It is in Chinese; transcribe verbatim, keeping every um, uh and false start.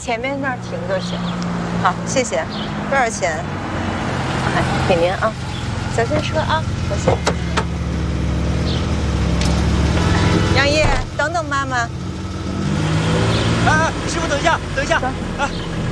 前面那儿停就行。好，谢谢。多少钱？哎，给您啊，小心车啊，小心。杨毅，等等妈妈。 哎，师傅，等一下，等一下，啊。